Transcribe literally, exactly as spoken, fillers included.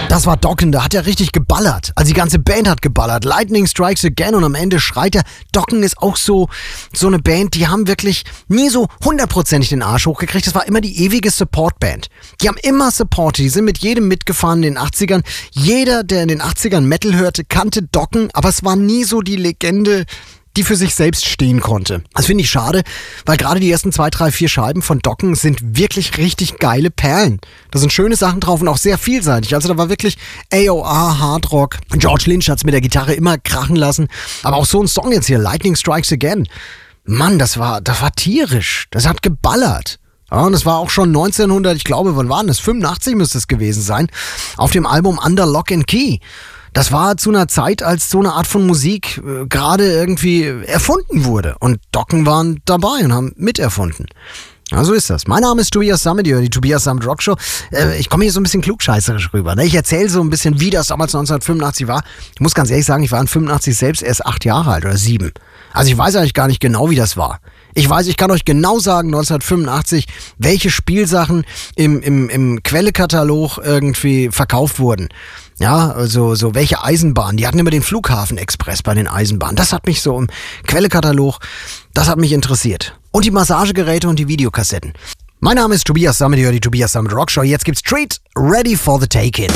Das war Dokken, da hat er richtig geballert. Also die ganze Band hat geballert. Lightning Strikes Again und am Ende schreit er. Dokken ist auch so, so eine Band, die haben wirklich nie so hundertprozentig den Arsch hochgekriegt. Das war immer die ewige Support-Band. Die haben immer supportet, die sind mit jedem mitgefahren in den achtzigern. Jeder, der in den achtzigern Metal hörte, kannte Dokken, aber es war nie so die Legende, die für sich selbst stehen konnte. Das finde ich schade, weil gerade die ersten zwei, drei, vier Scheiben von Dokken sind wirklich richtig geile Perlen. Da sind schöne Sachen drauf und auch sehr vielseitig. Also da war wirklich A O R, Hardrock. George Lynch hat es mit der Gitarre immer krachen lassen. Aber auch so ein Song jetzt hier, Lightning Strikes Again. Mann, das war, das war tierisch. Das hat geballert. Ja, und das war auch schon neunzehnhundert, ich glaube, wann war das? fünfundachtzig müsste es gewesen sein, auf dem Album Under Lock and Key. Das war zu einer Zeit, als so eine Art von Musik äh, gerade irgendwie erfunden wurde. Und Dokken waren dabei und haben miterfunden. Ja, so ist das. Mein Name ist Tobias Sammet, die Tobias Sammet Rock Show. Äh, ich komme hier so ein bisschen klugscheißerisch rüber. Ne? Ich erzähle so ein bisschen, wie das damals neunzehnhundertfünfundachtzig war. Ich muss ganz ehrlich sagen, ich war in fünfundachtzig selbst erst acht Jahre alt oder sieben. Also ich weiß eigentlich gar nicht genau, wie das war. Ich weiß, ich kann euch genau sagen, neunzehnhundertfünfundachtzig, welche Spielsachen im, im, im Quellekatalog irgendwie verkauft wurden. Ja, also so welche Eisenbahnen. Die hatten immer den Flughafen-Express bei den Eisenbahnen. Das hat mich so im Quellekatalog, das hat mich interessiert. Und die Massagegeräte und die Videokassetten. Mein Name ist Tobias Sammet, die Tobias Sammet Rock Show. Jetzt gibt's Treat, Ready for the Take-In.